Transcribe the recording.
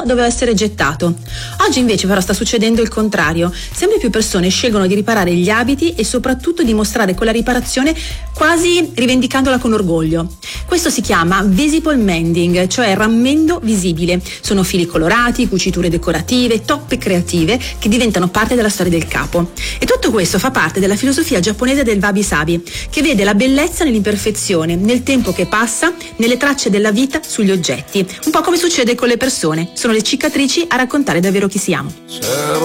tutto doveva essere gettato. Oggi invece però sta succedendo il contrario. Sempre più persone scelgono di riparare gli abiti e soprattutto di mostrare quella riparazione quasi rivendicandola con orgoglio. Questo si chiama visible mending, cioè rammendo visibile. Sono fili colorati, cuciture decorative, toppe creative che diventano parte della storia del capo. E tutto questo fa parte della filosofia giapponese del wabi-sabi, che vede la bellezza nell'imperfezione, nel tempo che passa, nelle tracce della vita sugli oggetti. Un po' come succede con le persone, sono le cicatrici a raccontare davvero chi siamo.